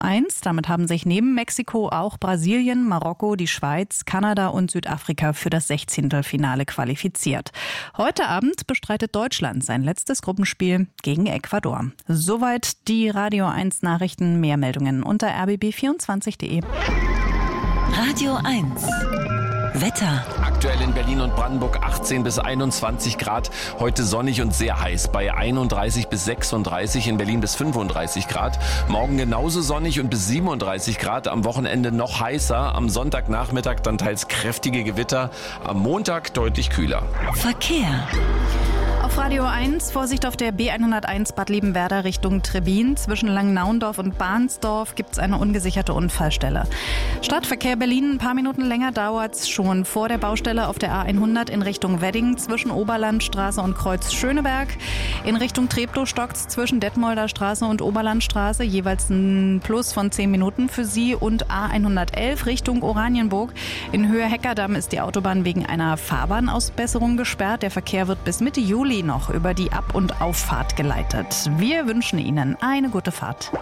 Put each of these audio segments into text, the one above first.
1. Damit haben sich neben Mexiko auch Brasilien, Marokko, die Schweiz, Kanada und Südafrika für das 16. Finale qualifiziert. Heute Abend bestreitet Deutschland sein letztes Gruppenspiel gegen Ecuador. Soweit die Radio 1 Nachrichten. Mehr Meldungen unter rbb24.de. Radio 1 Wetter. Aktuell in Berlin und Brandenburg 18 bis 21 Grad. Heute sonnig und sehr heiß bei 31 bis 36, in Berlin bis 35 Grad. Morgen genauso sonnig und bis 37 Grad. Am Wochenende noch heißer. Am Sonntagnachmittag dann teils kräftige Gewitter. Am Montag deutlich kühler. Verkehr. Auf Radio 1 Vorsicht auf der B101 Bad Liebenwerda Richtung Trebbin. Zwischen Langnauendorf und Bahnsdorf gibt es eine ungesicherte Unfallstelle. Stadtverkehr Berlin, ein paar Minuten länger dauert's schon vor der Baustelle auf der A100 in Richtung Wedding zwischen Oberlandstraße und Kreuz Schöneberg. In Richtung Treptow stockt's zwischen Detmolder Straße und Oberlandstraße, jeweils ein Plus von 10 Minuten für Sie, und A111 Richtung Oranienburg. In Höhe Heckerdamm ist die Autobahn wegen einer Fahrbahnausbesserung gesperrt. Der Verkehr wird bis Mitte Juli noch über die Ab- und Auffahrt geleitet. Wir wünschen Ihnen eine gute Fahrt.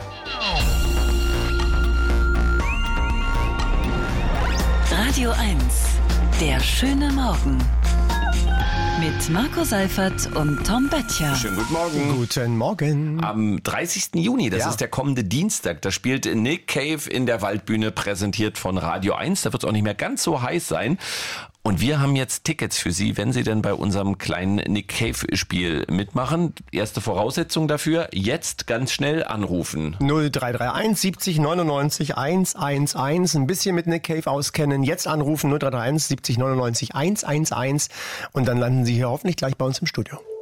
Radio 1, der schöne Morgen. Mit Marco Seifert und Tom Böttcher. Schönen guten Morgen. Guten Morgen. Am 30. Juni, das ist der kommende Dienstag, da spielt Nick Cave in der Waldbühne, präsentiert von Radio 1. Da wird es auch nicht mehr ganz so heiß sein. Und wir haben jetzt Tickets für Sie, wenn Sie denn bei unserem kleinen Nick Cave-Spiel mitmachen. Erste Voraussetzung dafür, jetzt ganz schnell anrufen. 0331 70 99 111. Ein bisschen mit Nick Cave auskennen. Jetzt anrufen 0331 70 99 111. Und dann landen Sie hier hoffentlich gleich bei uns im Studio.